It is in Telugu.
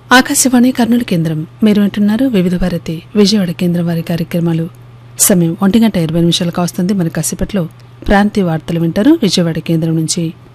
ఆకాశవాణి కర్నూలు కేంద్రం. మీరు వింటున్నారు వివిధ భారతి విజయవాడ కేంద్రం వారి కార్యక్రమాలు. సమయం 1:20 కావస్తుంది. మన కాసేపట్లో ప్రాంతీయ వార్తలు వింటారు విజయవాడ కేంద్రం నుంచి.